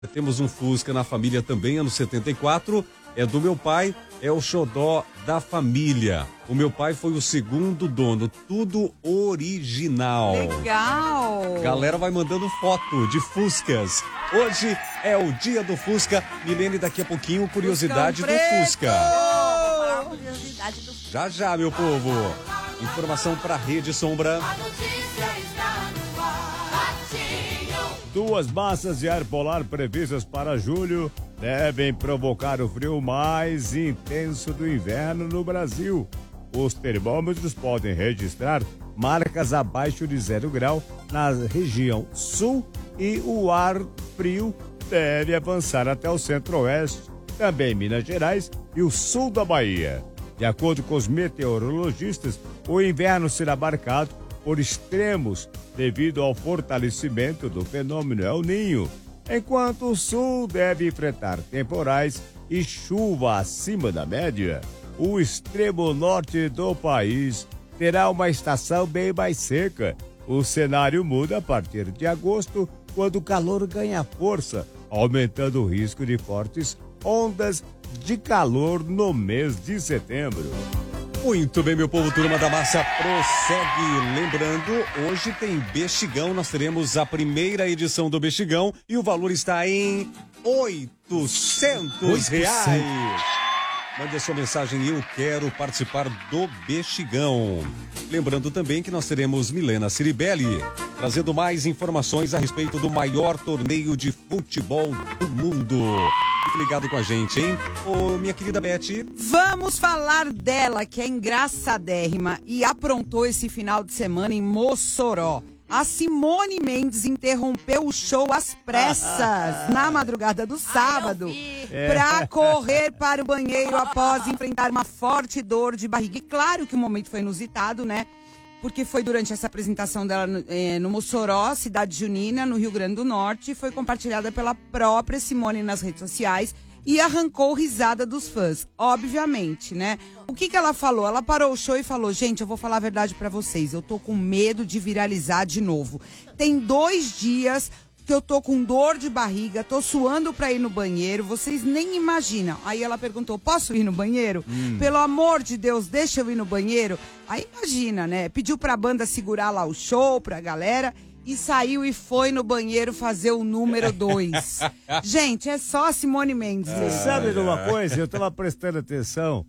Temos um Fusca na família também, ano 74. É do meu pai, é o xodó da família. O meu pai foi o segundo dono, tudo original. Legal! Galera vai mandando foto de Fuscas. Hoje é o dia do Fusca. Milene, daqui a pouquinho, curiosidade do Fusca. Curiosidade do Fusca. Já, já, meu povo. Informação para Rede Sombra. A notícia está no ar. Ratinho. 2 massas de ar polar previstas para julho devem provocar o frio mais intenso do inverno no Brasil. Os termômetros podem registrar marcas abaixo de 0 grau na região sul e o ar frio deve avançar até o centro-oeste, também Minas Gerais e o sul da Bahia. De acordo com os meteorologistas, o inverno será marcado por extremos devido ao fortalecimento do fenômeno El Niño, enquanto o sul deve enfrentar temporais e chuva acima da média. O extremo norte do país terá uma estação bem mais seca. O cenário muda a partir de agosto, quando o calor ganha força, aumentando o risco de fortes ondas de calor no mês de setembro. Muito bem, meu povo, turma da massa prossegue. Lembrando, hoje tem Bexigão, nós teremos a primeira edição do Bexigão e o valor está em R$800. Mande a sua mensagem, eu quero participar do Bexigão. Lembrando também que nós teremos Milena Ciribelli, trazendo mais informações a respeito do maior torneio de futebol do mundo. Fique ligado com a gente, hein? Ô, minha querida Beth. Vamos falar dela, que é engraçadérrima e aprontou esse final de semana em Mossoró. A Simone Mendes interrompeu o show às pressas na madrugada do sábado para correr para o banheiro após enfrentar uma forte dor de barriga. E claro que o momento foi inusitado, né? Porque foi durante essa apresentação dela no Mossoró, cidade junina, no Rio Grande do Norte, foi compartilhada pela própria Simone nas redes sociais e arrancou risada dos fãs, obviamente, né? O que ela falou? Ela parou o show e falou: gente, eu vou falar a verdade pra vocês, eu tô com medo de viralizar de novo. Tem 2 dias que eu tô com dor de barriga, tô suando pra ir no banheiro, vocês nem imaginam. Aí ela perguntou: posso ir no banheiro? Pelo amor de Deus, deixa eu ir no banheiro. Aí imagina, né? Pediu pra banda segurar lá o show, pra galera, e saiu e foi no banheiro fazer o número 2. Gente, é só a Simone Mendes. Você sabe de uma coisa? Eu tava prestando atenção.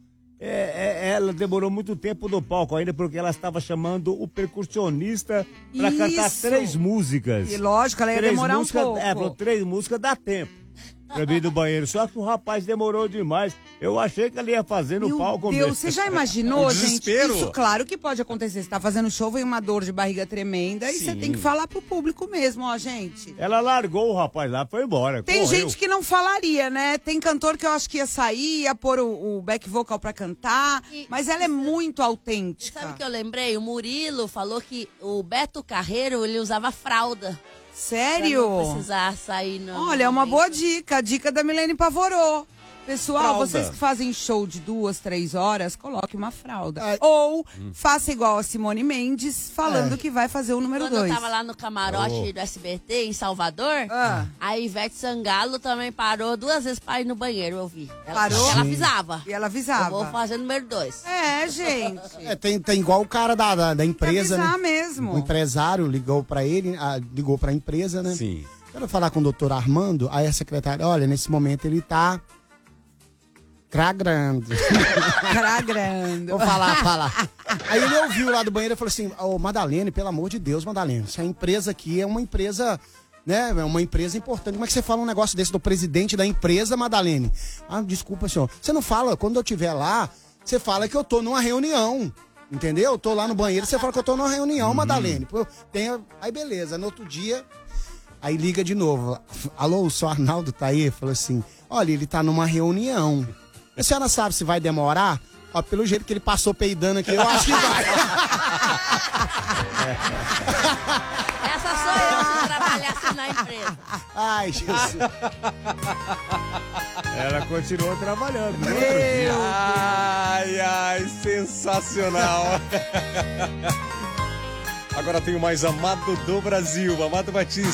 Ela demorou muito tempo no palco ainda, porque ela estava chamando o percussionista para cantar 3 músicas. E lógico, ela ia demorar um pouco. Falou 3 músicas, dá tempo pra vir do banheiro. Só que o rapaz demorou demais. Eu achei que ela ia fazer no palco mesmo. Meu Deus, você já imaginou, gente? Desespero. Isso, claro que pode acontecer. Você tá fazendo show, vem uma dor de barriga tremenda e você tem que falar pro público mesmo, ó, gente. Ela largou o rapaz lá, foi embora. Tem correu. gente que não falaria, né? Tem cantor que eu acho que ia sair, ia pôr o back vocal pra cantar, mas ela é muito autêntica. Sabe o que eu lembrei? O Murilo falou que o Beto Carreiro, ele usava fralda. Sério? Pra não precisar sair no... Olha, é uma boa dica. A dica da Milene Pavorô. Pessoal, Fralda. vocês que fazem show de 2, 3 horas, coloque uma fralda. Ou faça igual a Simone Mendes, falando que vai fazer o número 2. Quando eu tava lá no camarote do SBT, em Salvador, a Ivete Sangalo também parou 2 vezes pra ir no banheiro, eu vi. Parou? Ela avisava. E ela avisava. Eu vou fazer o número 2. É, gente. Tem igual o cara da empresa, avisar né? mesmo. O empresário ligou pra ele, ligou pra empresa, né? Sim. Quero falar com o doutor Armando, aí a secretária: olha, nesse momento ele tá cragrando. Cragrando. Vou falar. Aí ele ouviu lá do banheiro e falou assim: ô, Madalene, pelo amor de Deus, Madalene, essa empresa aqui é uma empresa, né? É uma empresa importante. Como é que você fala um negócio desse do presidente da empresa, Madalene? Ah, desculpa, senhor. Você não fala, quando eu estiver lá, você fala que eu tô numa reunião. Entendeu? Eu tô lá no banheiro, você fala que eu tô numa reunião, Madalene. Pô, aí beleza, no outro dia, aí liga de novo. Alô, o senhor Arnaldo tá aí? Falou assim: olha, ele tá numa reunião. A senhora sabe se vai demorar? Ó, pelo jeito que ele passou peidando aqui, eu acho que vai. Essa sou eu se trabalhasse na empresa. Ai, Jesus. Ela continuou trabalhando. No outro dia. Ai, sensacional. Agora tem o mais amado do Brasil, Amado Batista.